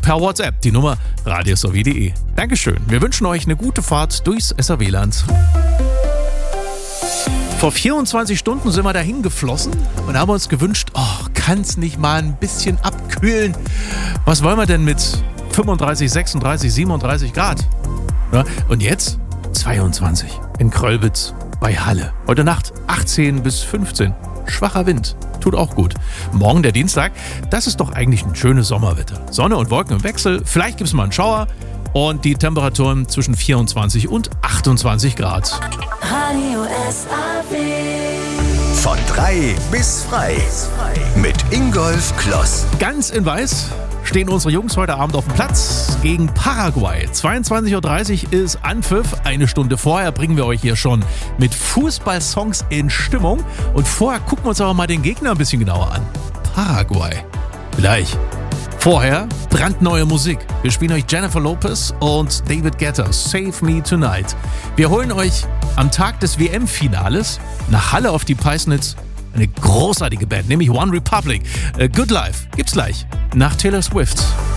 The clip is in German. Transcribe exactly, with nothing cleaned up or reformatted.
per WhatsApp, die Nummer radios o w punkt d e. Dankeschön. Wir wünschen euch eine gute Fahrt durchs S R W-Land. Vor vierundzwanzig Stunden sind wir dahin geflossen und haben uns gewünscht, oh, kann es nicht mal ein bisschen abkühlen? Was wollen wir denn mit fünfunddreißig, sechsunddreißig, siebenunddreißig Grad? Ja, und jetzt zweiundzwanzig in Kröllwitz bei Halle. Heute Nacht achtzehn bis fünfzehn. Schwacher Wind. Tut auch gut. Morgen der Dienstag, das ist doch eigentlich ein schönes Sommerwetter. Sonne und Wolken im Wechsel, vielleicht gibt es mal einen Schauer und die Temperaturen zwischen vierundzwanzig und achtundzwanzig Grad. Radio S A W. Von drei bis frei. Mit Ingolf Kloss. Ganz in Weiß stehen unsere Jungs heute Abend auf dem Platz gegen Paraguay. zweiundzwanzig Uhr dreißig ist Anpfiff. Eine Stunde vorher bringen wir euch hier schon mit Fußballsongs in Stimmung. Und vorher gucken wir uns aber mal den Gegner ein bisschen genauer an. Paraguay. Gleich. Vorher brandneue Musik. Wir spielen euch Jennifer Lopez und David Guetta, Save Me Tonight. Wir holen euch am Tag des W M-Finales nach Halle auf die Peisnitz eine großartige Band, nämlich One Republic. Good Life gibt's gleich nach Taylor Swift.